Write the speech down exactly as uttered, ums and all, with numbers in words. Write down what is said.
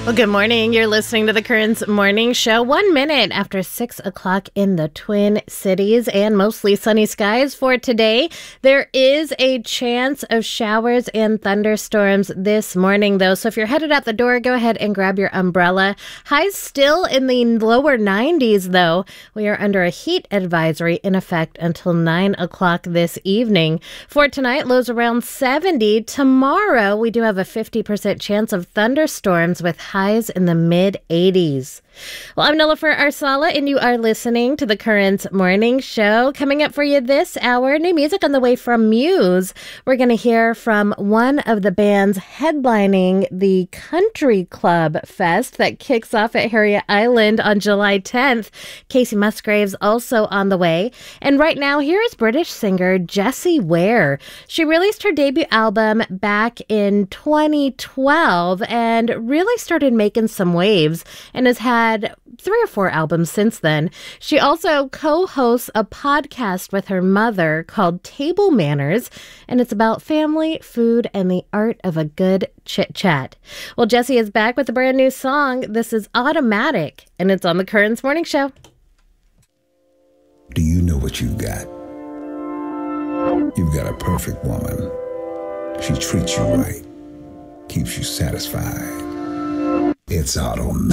Well, good morning. You're listening to the Currents Morning Show. One minute after six o'clock in the Twin Cities and mostly sunny skies for today. There is a chance of showers and thunderstorms this morning, though. So if you're headed out the door, go ahead and grab your umbrella. Highs still in the lower nineties, though. We are under a heat advisory in effect until nine o'clock this evening. For tonight, lows around seventy. Tomorrow, we do have a fifty percent chance of thunderstorms with highs in the mid eighties. Well, I'm Nilofer Arsala, and you are listening to the Currents Morning Show. Coming up for you this hour, new music on the way from Muse. We're going to hear from one of the bands headlining the Country Club Fest that kicks off at Harriet Island on July tenth. Casey Musgraves also on the way. And right now, here is British singer Jessie Ware. She released her debut album back in twenty twelve and really started making some waves and has had three or four albums since then. She also co-hosts a podcast with her mother called Table Manners, and it's about family, food, and the art of a good chit-chat. Well, Jessie is back with a brand new song. This is Automatic, and it's on the Currents Morning Show. Do you know what you've got? You've got a perfect woman. She treats you right, keeps you satisfied. It's automatic.